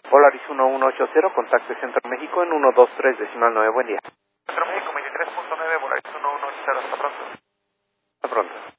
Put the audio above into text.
Polaris 1180, contacte Centro México en 123 decimal 9, buen día. Centro México 23.9, Polaris 1180, hasta pronto. Hasta pronto.